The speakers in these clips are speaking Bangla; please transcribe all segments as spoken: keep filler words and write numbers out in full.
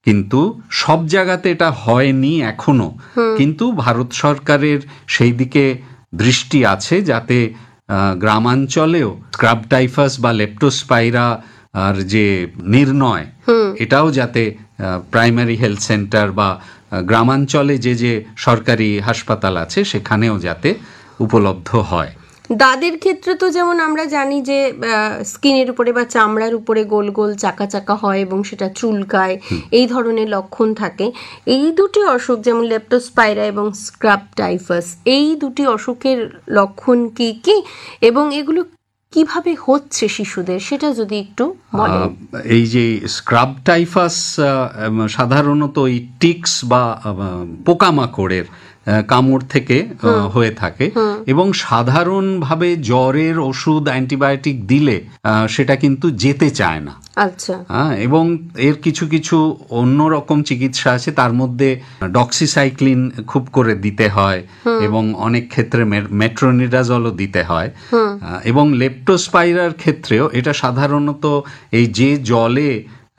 কিন্তু সব জায়গাতে এটা হয়নি এখনো, কিন্তু ভারত সরকারের সেই দিকে দৃষ্টি আছে যাতে গ্রামাঞ্চলেও স্ক্রাব টাইফাস বা লেপ্টোস্পাইরা আর যে নির্ণয় এটাও যাতে প্রাইমারি হেলথ সেন্টার বা গ্রামাঞ্চলে যে যে সরকারি হাসপাতাল আছে সেখানেও যাতে উপলব্ধ হয়। দাঁতের ক্ষেত্রে তো যেমন আমরা জানি যে স্কিনের উপরে বা চামড়ার উপরে গোল গোল চাকা চাকা হয় এবং সেটা চুলকায়, এই ধরনের লক্ষণ থাকে। এই দুটি অসুখ যেমন লেপ্টোস্পাইরা এবং স্ক্রাব টাইফাস, এই দুটি অসুখের লক্ষণ কি কি এবং এগুলো কিভাবে হচ্ছে শিশুদের সেটা যদি একটু বলেন। এই যে স্ক্রাব টাইফাস সাধারণত এই টিক্স বা পোকামাকড়ের কামড় থেকে হয়ে থাকে এবং সাধারণভাবে জ্বরের ওষুধ অ্যান্টিবায়োটিক দিলে সেটা কিন্তু যেতে চায় না। আচ্ছা। হ্যাঁ, এবং এর কিছু কিছু অন্যরকম চিকিৎসা আছে, তার মধ্যে ডক্সিসাইক্লিন খুব করে দিতে হয় এবং অনেক ক্ষেত্রে মেট্রোনিডাজলও দিতে হয়। এবং লেপ্টোস্পাইরার ক্ষেত্রেও এটা সাধারণত এই যে জলে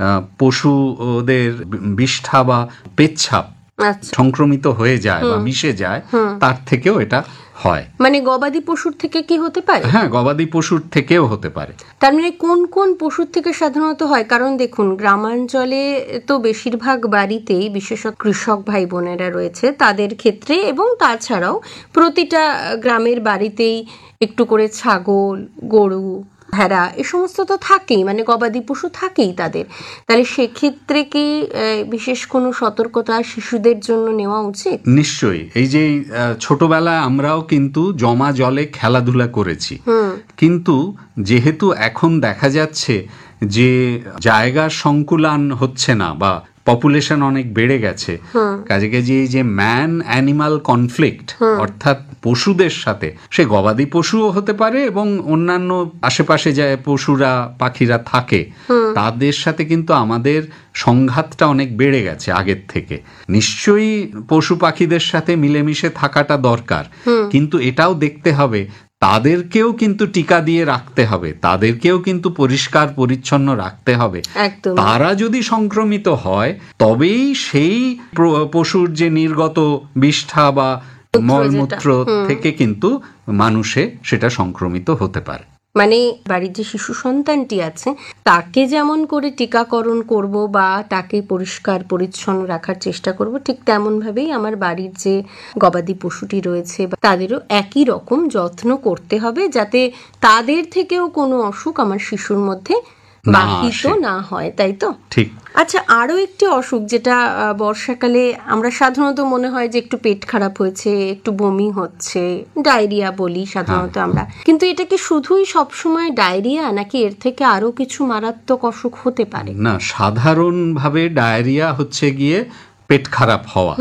পশুদের বিষ্ঠা বা পেচ্ছাপ সংক্রমিত হয়ে যায় বা মিশে যায় তার থেকেও এটা হয়। মানে গবাদি পশুর থেকে কি হতে পারে? হ্যাঁ, গবাদি পশুর থেকেও হতে পারে। তার মানে কোন কোন পশুর থেকে সাধারণত হয়? কারণ দেখুন, গ্রামাঞ্চলে তো বেশিরভাগ বাড়িতেই বিশেষত কৃষক ভাই বোনেরা রয়েছে, তাদের ক্ষেত্রে এবং তাছাড়াও প্রতিটা গ্রামের বাড়িতেই একটু করে ছাগল, গরু, ভেড়া এ সমস্ত তো থাকেই, মানে গবাদি পশু থাকেই তাদের। তাহলে সেক্ষেত্রে কি বিশেষ কোনো সতর্কতা শিশুদের জন্য নেওয়া উচিত? নিশ্চয়ই। এই যে ছোটবেলায় আমরাও কিন্তু জমা জলে খেলাধুলা করেছি, কিন্তু যেহেতু এখন দেখা যাচ্ছে যে জায়গার সংকুলান হচ্ছে না বা পপুলেশন অনেক বেড়ে গেছে, কাজে কাজে এই যে ম্যান অ্যানিমাল কনফ্লিক্ট, অর্থাৎ পশুদের সাথে, সে গবাদি পশুও হতে পারে এবং অন্যান্য আশেপাশে যে পশুরা পাখিরা থাকে তাদের সাথে কিন্তু আমাদের সংঘাতটা অনেক বেড়ে গেছে আগের থেকে। নিশ্চয়ই পশু পাখিদের সাথে মিলেমিশে থাকাটা দরকার, কিন্তু এটাও দেখতে হবে তাদেরকেও কিন্তু টিকা দিয়ে রাখতে হবে, তাদেরকেও কিন্তু পরিষ্কার পরিচ্ছন্ন রাখতে হবে। তারা যদি সংক্রমিত হয় তবেই সেই পশুর যে নির্গত বিষ্ঠা বা মলমূত্র থেকে কিন্তু মানুষে সেটা সংক্রমিত হতে পারে। মানে বাড়ির যে শিশু সন্তানটি আছে তাকে যেমন করে টিকাকরণ করব বা তাকে পরিষ্কার পরিচ্ছন্ন রাখার চেষ্টা করব, ঠিক তেমন ভাবেই আমার বাড়ির যে গবাদি পশুটি রয়েছে তাদেরও একই রকম যত্ন করতে হবে, যাতে তাদের থেকেও কোনো অসুখ আমার শিশুর মধ্যে বাহিত না হয়, তাই তো? ঠিক। আচ্ছা, আরো একটি অসুখ যেটা বর্ষাকালে আমরা সাধারণত মনে হয় যে একটু পেট খারাপ হয়েছে, একটু বমি হচ্ছে, ডায়রিয়া বলি সাধারণত আমরা, কিন্তু এটা কি শুধুই সবসময় ডায়রিয়া নাকি এর থেকে আরো কিছু মারাত্মক অসুখ হতে পারে? না, সাধারণভাবে ডায়রিয়া হচ্ছে গিয়ে পেট খারাপ হওয়া।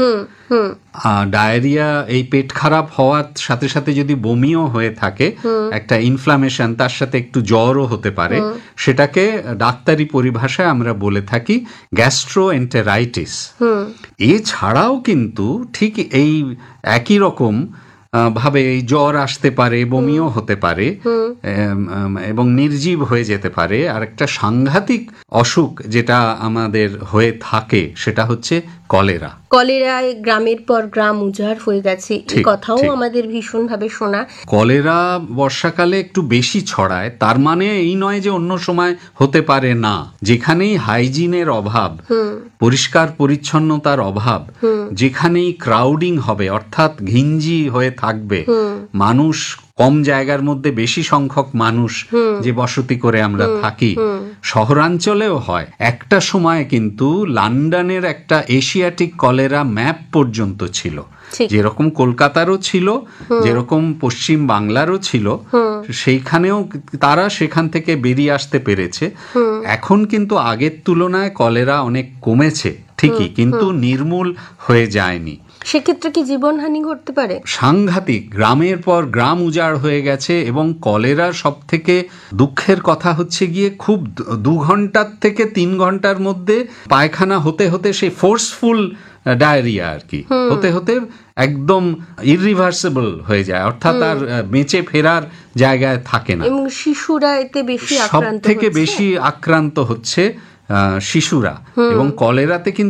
ডায়রিয়া এই পেট খারাপ হওয়ার সাথে সাথে যদি বমিও হয়ে থাকে, একটা ইনফ্লামেশন, তার সাথে একটু জ্বরও হতে পারে, সেটাকে ডাক্তারি পরিভাষায় আমরা বলে থাকি গ্যাস্ট্রোএন্টেরাইটিস। এছাড়াও কিন্তু ঠিক এই একই রকম ভাবে এই জ্বর আসতে পারে, বমিও হতে পারে এবং নির্জীব হয়ে যেতে পারে। আর একটা সাংঘাতিক অসুখ যেটা আমাদের হয়ে থাকে সেটা হচ্ছে কলেরা। কলেরায় গ্রামের পর গ্রাম উজাড় হয়ে গেছে, এই কথাও আমাদের ভীষণ ভাবে শোনা। কলেরা বর্ষাকালে একটু বেশি ছড়ায়, তার মানে এই নয় যে অন্য সময় হতে পারে না। যেখানেই হাইজিনের অভাব, পরিষ্কার পরিচ্ছন্নতার অভাব, যেখানেই ক্রাউডিং হবে অর্থাৎ ঘিঞ্জি হয়ে থাকবে, মানুষ কম জায়গার মধ্যে বেশি সংখ্যক মানুষ যে বসতি করে আমরা থাকি, শহরাঞ্চলেও হয়। একটা সময় কিন্তু লন্ডনের একটা এশিয়াটিক কলেরা ম্যাপ পর্যন্ত ছিল, যেরকম কলকাতারও ছিল, যেরকম পশ্চিম বাংলারও ছিল, সেইখানেও তারা সেখান থেকে বেরিয়ে আসতে পেরেছে। এখন কিন্তু আগের তুলনায় কলেরা অনেক কমেছে ঠিকই, কিন্তু নির্মূল হয়ে যায়নি। সেক্ষেত্রে কি জীবনহানি ঘটতে পারে? সাংঘাতিক। গ্রামের পর গ্রাম উজাড় হয়ে গেছে এবং কলেরার সব থেকে দুঃখের কথা হচ্ছে গিয়ে খুব দু ঘন্টার থেকে তিন ঘন্টার মধ্যে পায়খানা হতে হতে সেই ফোর্সফুল ডায়রিয়া আর কি হতে হতে একদম ইররিভার্সিবল হয়ে যায়, অর্থাৎ আর বেঁচে ফেরার জায়গায় থাকে না। এবং শিশুরা এতে বেশি সব থেকে বেশি আক্রান্ত হচ্ছে শিশুরা, এবং কলেরাতে কিন্তু